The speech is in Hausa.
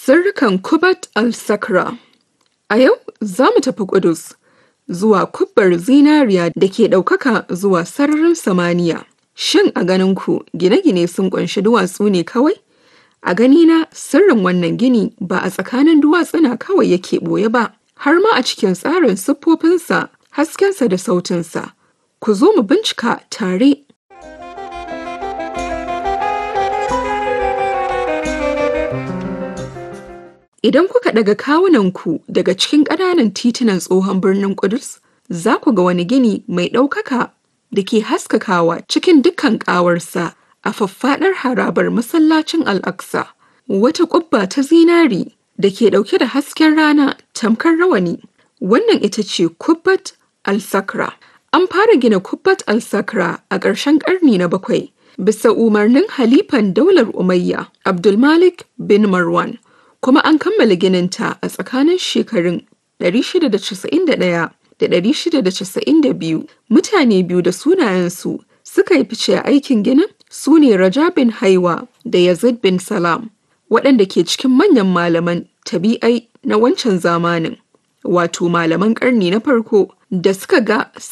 Sirrikan Kubbat al-Sakra. A yau za mu tafi Ƙudus, zuwa kubbar zinariya da ke ɗaukaka zuwa sararin samaniya. Shin a ganinku gine-gine sun ƙunshi duwatsu ne kawai? A ganina sirrin wannan gini ba a tsakanin duwatsuna kawai yake ɓoye ba, har ma a cikin tsarin siffofinsa, haskensa da sautinsa. Ku zo mu bincika tare. Idan kuka ɗaga kawunanku daga cikin ƙananan titunan tsohon birnin Ƙudus, za ku ga wani gini mai ɗaukaka da ke haskakawa cikin dukkan ƙawarsa a faffaɗar harabar masallacin Al-Aqsa. Wata ƙubba ta zinari da ke ɗauke da hasken rana tamkar rawani. Wannan ita ce Kubbat al-Sakra. An fara gina Kubbat al-Sakra a ƙarshen ƙarni na 7 bisa umarnin Halifan Daular Umayya, Abdulmalik bin Marwan. Kuma an kammala gininta a tsakanin shekarun 691 da 692. Mutane biyu da sunayensu suka yi fice a aikin ginin su ne Raja bin Haiwa da Yazid bin Salam, waɗanda ke cikin manyan malaman tabi'ai na wancan zamanin, wato malaman ƙarni na farko da suka ga